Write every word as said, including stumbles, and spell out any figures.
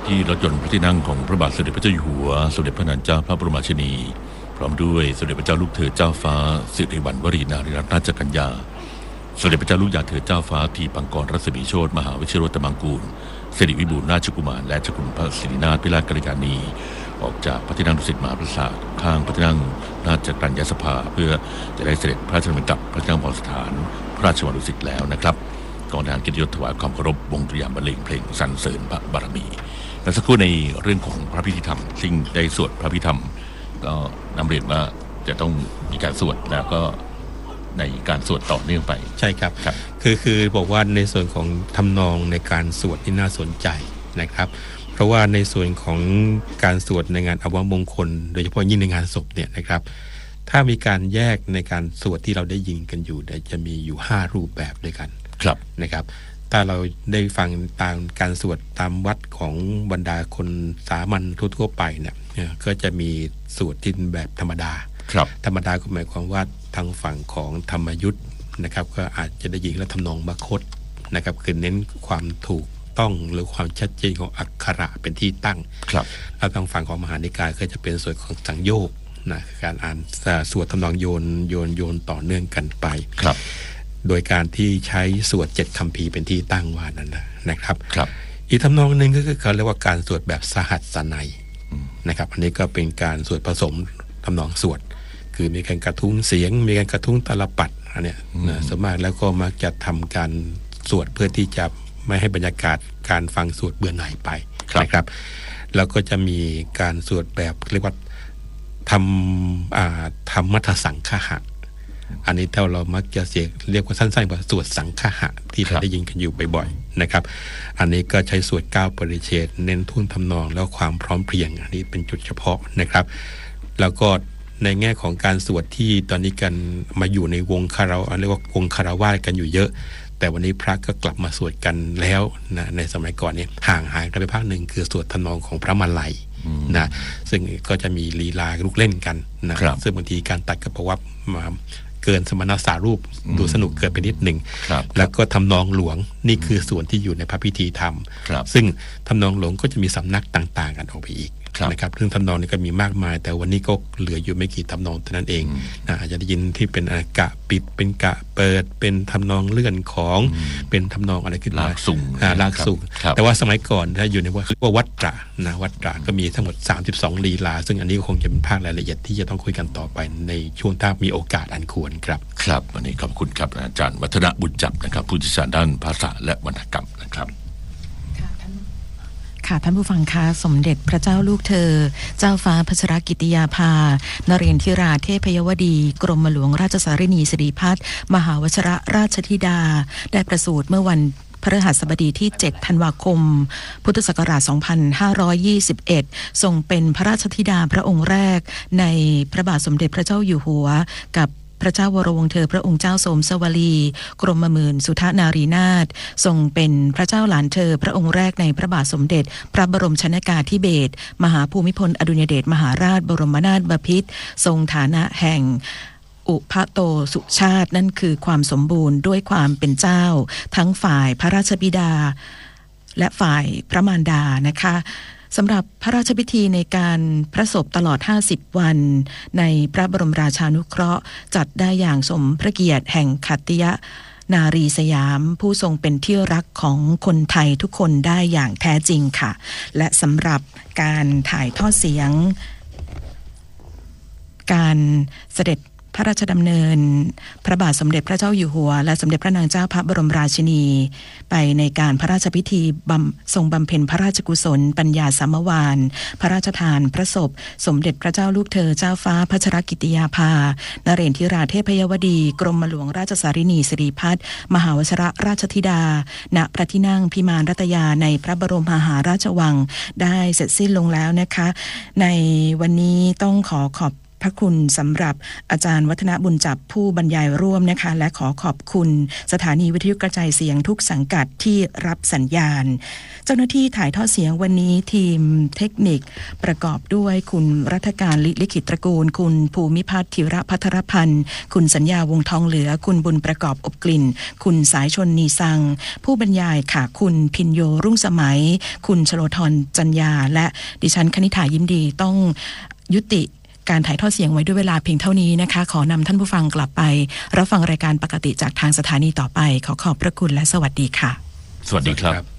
ที่รถยนต์พระที่นั่งของพระบาทสมเด็จพระเจ้าอยู่หัวสมเด็จพระนางเจ้าพระบรมราชินีพร้อมด้วยสมเด็จพระเจ้าลูกเธอเจ้าฟ้าสิริวัณวรีนารีรัตนราชกัญญาสมเด็จพระเจ้าลูกยาเธอเจ้าฟ้าทีปังกรรัศมีโชติมหาวิชิรวัฒนมังกูลสิริวิบูลย์ราชกุมารและเจ้าคุณพระสิรินาถพิราชกัลยาณีออกจากพระที่นั่งดุสิตมหาปราสาทข้างพระที่นั่งราชกัญญาสภาเพื่อจะได้เสด็จพระราชดำเนินกลับพระที่นั่งพรสถานพระราชวังดุสิตแล้วนะครับกองทหารเกียรติยศถวายความเคารพวงดุริยางค์บรรเลงเพลงสรรเสริญพระบารมีและสักครู่ในเรื่องของพระพิธีธรรมซึ่งได้สวดพระพิธีธรรมก็นำเรียนว่าจะต้องมีการสวดแล้วก็ในการสวดต่อเนื่องไปใช่ครับครับคือคือบอกว่าในส่วนของทำนองในการสวดที่น่าสนใจนะครับเพราะว่าในส่วนของการสวดในงานอวมงคลโดยเฉพาะยิ่งในงานศพเนี่ยนะครับถ้ามีการแยกในการสวดที่เราได้ยินกันอยู่จะมีอยู่ห้ารูปแบบด้วยกันครับนะครับถ้าเราได้ฟังตามการสวดตามวัดของบรรดาคนสามัญทั่วๆไปเนี่ยก็จะมีสวดที่แบบธรรมดาธรรมดาก็หมายความว่าทางฝั่งของธรรมยุทธ์นะครับก็อาจจะได้ยินและทำนองมคธนะครับคือเน้นความถูกต้องหรือความชัดเจนของอักขระเป็นที่ตั้งแล้วทางฝั่งของมหานิกายก็จะเป็นส่วนของสังโยกนะการอ่านสวดทำนองโยนโยนโยนต่อเนื่องกันไปโดยการที่ใช้สวดเจ็ดคัมภีร์เป็นที่ตั้งว่านั้นนะครับอีกทำนองหนึ่งก็คือเขาเรียกว่าการสวดแบบสหัสนัยนะครับอันนี้ก็เป็นการสวดผสมทำนองสวดคือมีการกระทุ้งเสียงมีการกระทุ้งตลปัดอันเนี้ยนะสมากแล้วก็มักจะทำการสวดเพื่อที่จะไม่ให้บรรยากาศการฟังสวดเบื่อหน่ายไปนะครับแล้วก็จะมีการสวดแบบเรียกว่าทำอ่าธรรมัทสังฆะอันนี้เท่าเรามักจะเสียเรียกว่าสั้นๆว่าสวดสังฆะที่เราได้ยินกันอยู่บ่อยๆนะครับอันนี้ก็ใช้สวดเก้าปริเฉดเน้นท่วงทำนองแล้วความพร้อมเพรียงอันนี้เป็นจุดเฉพาะนะครับแล้วก็ในแง่ของการสวดที่ตอนนี้กันมาอยู่ในวงคาราวะเรียกว่าวงคารวะกันอยู่เยอะแต่วันนี้พระก็กลับมาสวดกันแล้วนะในสมัยก่อนนี้ห่างหายกันไปภาคหนึ่งคือสวดทำนองของพระมาลัยนะซึ่งก็จะมีลีลาลูกเล่นกันนะซึ่งบางทีการตัดก็บอกว่ามาเกินสมณสารูปดูสนุกเกินไปนิดหนึ่งแล้วก็ทำนองหลวงนี่คือส่วนที่อยู่ในพระพิธีธรรมซึ่งทำนองหลวงก็จะมีสำนักต่างๆกันออกไปอีกนะครับเรื่องทำนองนี่ก็มีมากมายแต่วันนี้ก็เหลืออยู่ไม่กี่ทำนองเท่านั้นเองนะอาจจะได้ยินที่เป็นกะปิดเป็นกะเปิดเป็นทำนองเลื่อนของเป็นทำนองอะไรขึ้นมาลากสูงลากสูงแต่ว่าสมัยก่อนถ้าอยู่ในว่าวัดตระนะวัดตระก็มีทั้งหมดสามสิบสองลีลาซึ่งอันนี้คงจะเป็นภาครายละเอียดที่จะต้องคุยกันต่อไปในช่วงถ้ามีโอกาสอันควรครับครับวันนี้ขอบคุณครับอาจารย์วัฒนบุญจับนะครับผู้เชี่ยวชาญด้านภาษาและวรรณกรรมนะครับค่ะท่านผู้ฟังคะสมเด็จพระเจ้าลูกเธอเจ้าฟ้าพัชรกิติยาภานเรนทิราเทพยวดีกรมหลวงราชสารินีสิริพัฒน์มหาวชิรราชธิดาได้ประสูติเมื่อวันพฤหัสบดีที่เจ็ดธันวาคมพุทธศักราชสองพันห้าร้อยยี่สิบเอ็ดทรงเป็นพระราชธิดาพระองค์แรกในพระบาทสมเด็จพระเจ้าอยู่หัวกับพระเจ้าวรวงศ์เธอพระองค์เจ้าสมสวลีกรมหมื่นสุทนารีนาถทรงเป็นพระเจ้าหลานเธอพระองค์แรกในพระบาทสมเด็จพระบรมชนกาธิเบศรมหาภูมิพลอดุลยเดชมหาราชบรมนาถบพิตรทรงฐานะแห่งอุพโตสุชาตินั่นคือความสมบูรณ์ด้วยความเป็นเจ้าทั้งฝ่ายพระราชบิดาและฝ่ายพระมารดานะคะสำหรับพระราชพิธีในการพระศพตลอดห้าสิบวันในพระบรมราชานุเคราะห์จัดได้อย่างสมพระเกียรติแห่งขัตติยนารีสยามผู้ทรงเป็นที่รักของคนไทยทุกคนได้อย่างแท้จริงค่ะและสำหรับการถ่ายทอดเสียงการเสด็จพระราชดำเนินพระบาทสมเด็จพระเจ้าอยู่หัวและสมเด็จพระนางเจ้าพระบรมราชินีไปในการพระราชพิธีทรงบำเพ็ญพระราชกุศลปัญญาสามวาลพระราชทานพระศพสมเด็จพระเจ้าลูกเธอเจ้าฟ้าพัชรกิติยาภานเรนทิราเทพยวดีกรมหลวงราชสารินีสิริพัฒน์มหาวชิรราชธิดาณพระที่นั่งพิมานรัตยาในพระบรมมหาราชวังได้เสร็จสิ้นลงแล้วนะคะในวันนี้ต้องขอขอบพระคุณสำหรับอาจารย์วัฒนบุญจับผู้บรรยายร่วมนะคะและขอขอบคุณสถานีวิทยุกระจายเสียงทุกสังกัดที่รับสัญญาณเจ้าหน้าที่ถ่ายทอดเสียงวันนี้ทีมเทคนิคประกอบด้วยคุณรัฐการลิขิตตระกูลคุณภูมิพัฒน์ธีระพัทรพันธ์คุณสัญญาวงทองเหลือคุณบุญประกอบอบกลิ่นคุณสายชนนีสังผู้บรรยายค่ะคุณพินโยรุ่งสมัยคุณชโลธรจัญญาและดิฉันคณิษฐายิ้มดีต้องยุติการถ่ายทอดเสียงไว้ด้วยเวลาเพียงเท่านี้นะคะขอนำท่านผู้ฟังกลับไปรับฟังรายการปกติจากทางสถานีต่อไปขอขอบพระคุณและสวัสดีค่ะสวัสดีครับ